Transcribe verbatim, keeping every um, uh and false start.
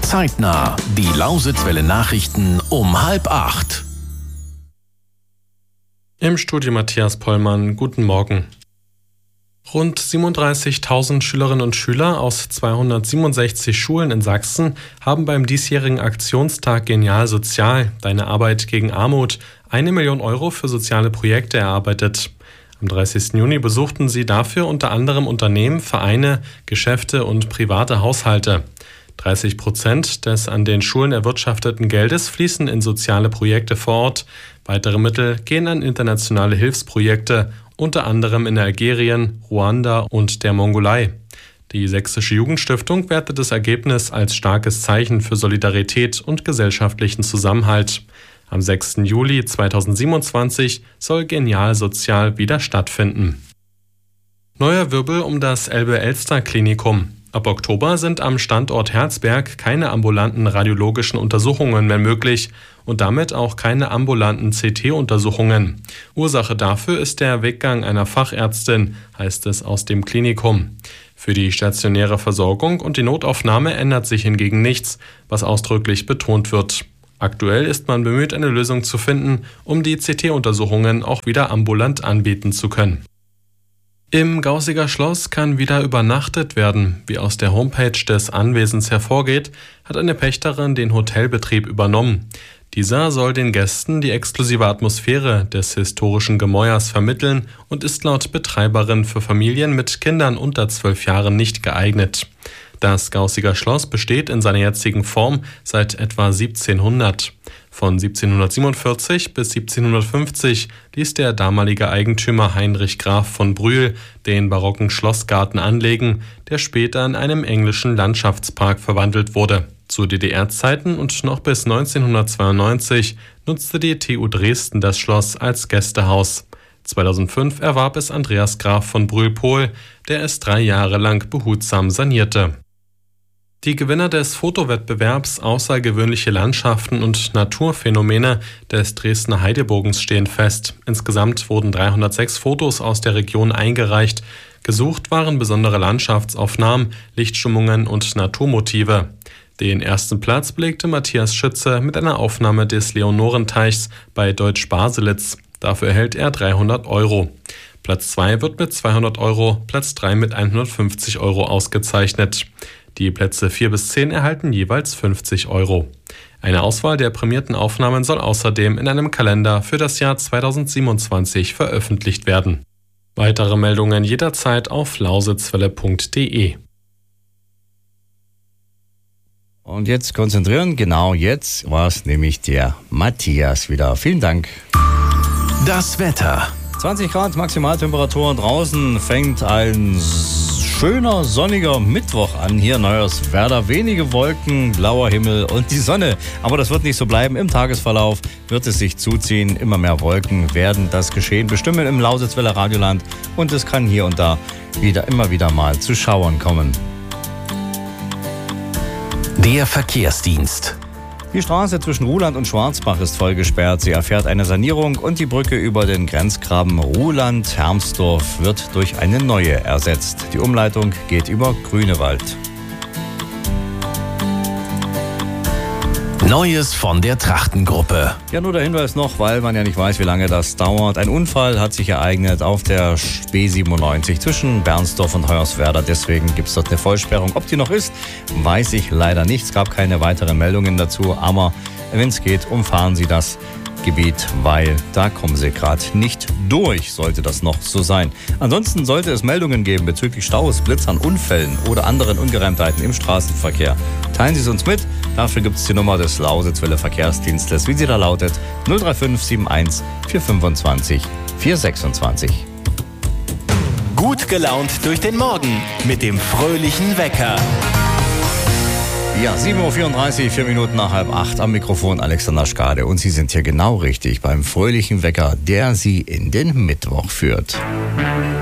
Zeitnah. Die Lausitzwelle Nachrichten um halb acht. Im Studio Matthias Pollmann. Guten Morgen. Rund siebenunddreißigtausend Schülerinnen und Schüler aus zweihundertsiebenundsechzig Schulen in Sachsen haben beim diesjährigen Aktionstag Genial Sozial, Deine Arbeit gegen Armut, eine Million Euro für soziale Projekte erarbeitet. Am dreißigsten Juni besuchten sie dafür unter anderem Unternehmen, Vereine, Geschäfte und private Haushalte. dreißig Prozent des an den Schulen erwirtschafteten Geldes fließen in soziale Projekte vor Ort. Weitere Mittel gehen an internationale Hilfsprojekte, unter anderem in Algerien, Ruanda und der Mongolei. Die Sächsische Jugendstiftung wertet das Ergebnis als starkes Zeichen für Solidarität und gesellschaftlichen Zusammenhalt. Am sechsten Juli zweitausendsiebenundzwanzig soll Genial Sozial wieder stattfinden. Neuer Wirbel um das Elbe-Elster-Klinikum. Ab Oktober sind am Standort Herzberg keine ambulanten radiologischen Untersuchungen mehr möglich und damit auch keine ambulanten C T-Untersuchungen. Ursache dafür ist der Weggang einer Fachärztin, heißt es aus dem Klinikum. Für die stationäre Versorgung und die Notaufnahme ändert sich hingegen nichts, was ausdrücklich betont wird. Aktuell ist man bemüht, eine Lösung zu finden, um die C T-Untersuchungen auch wieder ambulant anbieten zu können. Im Gausiger Schloss kann wieder übernachtet werden. Wie aus der Homepage des Anwesens hervorgeht, hat eine Pächterin den Hotelbetrieb übernommen. Dieser soll den Gästen die exklusive Atmosphäre des historischen Gemäuers vermitteln und ist laut Betreiberin für Familien mit Kindern unter zwölf Jahren nicht geeignet. Das Gausiger Schloss besteht in seiner jetzigen Form seit etwa siebzehnhundert. Von siebzehnhundertsiebenundvierzig bis siebzehnhundertfünfzig ließ der damalige Eigentümer Heinrich Graf von Brühl den barocken Schlossgarten anlegen, der später in einem englischen Landschaftspark verwandelt wurde. Zu D D R-Zeiten und noch bis neunzehnhundertzweiundneunzig nutzte die T U Dresden das Schloss als Gästehaus. zweitausendfünf erwarb es Andreas Graf von Brühl-Pohl, der es drei Jahre lang behutsam sanierte. Die Gewinner des Fotowettbewerbs Außergewöhnliche Landschaften und Naturphänomene des Dresdner Heidebogens stehen fest. Insgesamt wurden dreihundertsechs Fotos aus der Region eingereicht. Gesucht waren besondere Landschaftsaufnahmen, Lichtstimmungen und Naturmotive. Den ersten Platz belegte Matthias Schütze mit einer Aufnahme des Leonorenteichs bei Deutsch-Baselitz. Dafür erhält er dreihundert Euro. Platz zwei wird mit zweihundert Euro, Platz drei mit hundertfünfzig Euro ausgezeichnet. Die Plätze vier bis zehn erhalten jeweils fünfzig Euro. Eine Auswahl der prämierten Aufnahmen soll außerdem in einem Kalender für das Jahr zweitausendsiebenundzwanzig veröffentlicht werden. Weitere Meldungen jederzeit auf lausitzwelle punkt de. Und jetzt konzentrieren, genau jetzt war es nämlich der Matthias wieder. Vielen Dank. Das Wetter. zwanzig Grad Maximaltemperatur, draußen fängt ein schöner, sonniger Mittwoch an. Hier in Hoyerswerda wenige Wolken, blauer Himmel und die Sonne. Aber das wird nicht so bleiben. Im Tagesverlauf wird es sich zuziehen. Immer mehr Wolken werden das Geschehen bestimmen im Lausitzwelle Radioland. Und es kann hier und da wieder immer wieder mal zu Schauern kommen. Der Verkehrsdienst. Die Straße zwischen Ruhland und Schwarzbach ist voll gesperrt. Sie erfährt eine Sanierung und die Brücke über den Grenzgraben Ruhland-Hermsdorf wird durch eine neue ersetzt. Die Umleitung geht über Grünewald. Neues von der Trachtengruppe. Ja, nur der Hinweis noch, weil man ja nicht weiß, wie lange das dauert. Ein Unfall hat sich ereignet auf der B siebenundneunzig zwischen Bernsdorf und Hoyerswerda. Deswegen gibt es dort eine Vollsperrung. Ob die noch ist, weiß ich leider nicht. Es gab keine weiteren Meldungen dazu. Aber wenn es geht, umfahren Sie das Gebiet, weil da kommen Sie gerade nicht durch, sollte das noch so sein. Ansonsten sollte es Meldungen geben bezüglich Staus, Blitzern, Unfällen oder anderen Ungereimtheiten im Straßenverkehr. Teilen Sie es uns mit. Dafür gibt es die Nummer des Lausitzwelle Verkehrsdienstes, wie sie da lautet, null drei fünf sieben eins vier fünfundzwanzig vier sechsundzwanzig. Gut gelaunt durch den Morgen mit dem fröhlichen Wecker. Ja, sieben Uhr vierunddreißig, vier Minuten nach halb acht, am Mikrofon Alexander Schkade. Und Sie sind hier genau richtig beim fröhlichen Wecker, der Sie in den Mittwoch führt.